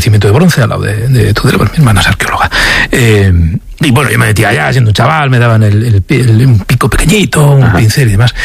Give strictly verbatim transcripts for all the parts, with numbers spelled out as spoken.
yacimiento de bronce al lado de, de Tudela. Bueno, mi hermana es arqueóloga. Eh, y bueno, yo me metía allá siendo un chaval, me daban el, el, el, un pico pequeñito, un Ajá. pincel y demás.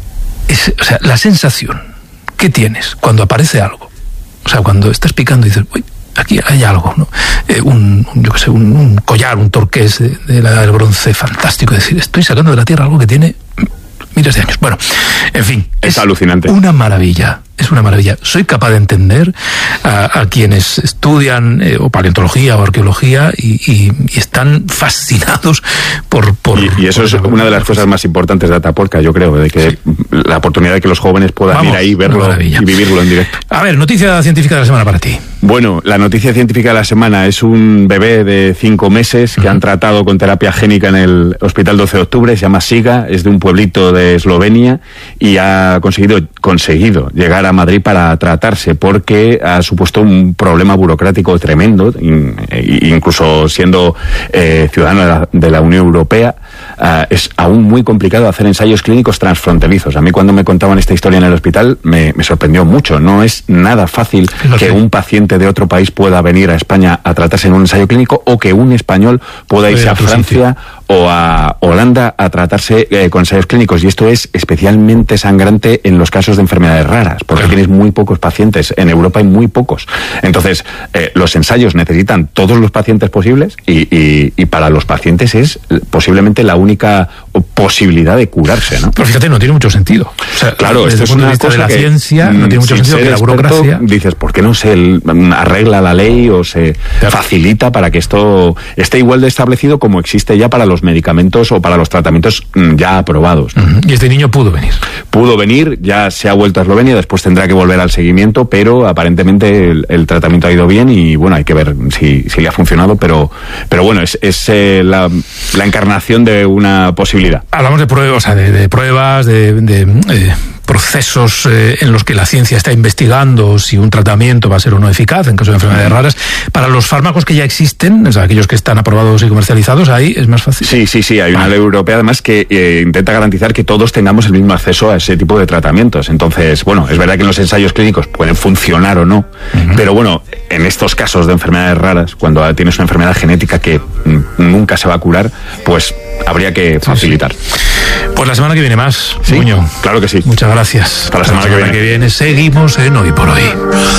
Es, o sea, la sensación que tienes cuando aparece algo, o sea, cuando estás picando y dices, uy, aquí hay algo, ¿no? Eh, un, un, yo qué sé, un, un collar, un torqués de, de la, del bronce fantástico. Es decir, estoy sacando de la tierra algo que tiene miles de años. Bueno, en fin. Es, es alucinante. Una maravilla. Es una maravilla. Soy capaz de entender a, a quienes estudian eh, o paleontología o arqueología y, y, y están fascinados por... por y, y eso por es una, una de las cosas más importantes de Atapuerca, yo creo, de que sí. la oportunidad de que los jóvenes puedan Vamos, ir ahí, verlo y vivirlo en directo. A ver, noticia científica de la semana para ti. Bueno, la noticia científica de la semana es un bebé de cinco meses que uh-huh. han tratado con terapia génica en el Hospital doce de octubre, se llama Siga, es de un pueblito de Eslovenia y ha conseguido, conseguido llegar a Madrid para tratarse porque ha supuesto un problema burocrático tremendo, incluso siendo eh, ciudadano de la, de la Unión Europea. Uh, es aún muy complicado hacer ensayos clínicos transfronterizos. A mí cuando me contaban esta historia en el hospital me, me sorprendió mucho. No es nada fácil no que sé. un paciente de otro país pueda venir a España a tratarse en un ensayo clínico o que un español pueda irse a Francia o a Holanda a tratarse eh, con ensayos clínicos. Y esto es especialmente sangrante en los casos de enfermedades raras, porque claro. tienes muy pocos pacientes. En Europa hay muy pocos. Entonces, eh, los ensayos necesitan todos los pacientes posibles y, y, y para los pacientes es posiblemente la única posibilidad de curarse, ¿no? Pero fíjate, no tiene mucho sentido. O sea, claro, esto es una cosa de la que, ciencia, no tiene mucho sentido que la burocracia... Dices, ¿por qué no se arregla la ley o se claro. facilita para que esto esté igual de establecido como existe ya para los medicamentos o para los tratamientos ya aprobados, ¿no? Uh-huh. Y este niño pudo venir. Pudo venir, ya se ha vuelto a Eslovenia, después tendrá que volver al seguimiento, pero aparentemente el, el tratamiento ha ido bien y bueno, hay que ver si, si le ha funcionado, pero, pero bueno, es, es eh, la, la encarnación de una posibilidad. Hablamos de pruebas, o sea, de, de pruebas, de... de eh... procesos eh, en los que la ciencia está investigando si un tratamiento va a ser o no eficaz en caso de enfermedades raras. Para los fármacos que ya existen, o sea, aquellos que están aprobados y comercializados, ahí es más fácil. Sí, sí, sí, hay una ley europea además que eh, intenta garantizar que todos tengamos el mismo acceso a ese tipo de tratamientos. Entonces, bueno, es verdad que en los ensayos clínicos pueden funcionar o no, uh-huh. pero bueno, en estos casos de enfermedades raras, cuando tienes una enfermedad genética que m- nunca se va a curar, pues habría que facilitar. Sí, sí. Pues la semana que viene más, sí, Muñoz. Claro que sí. Muchas gracias. Hasta la semana, la semana que, viene. que viene seguimos en Hoy por Hoy.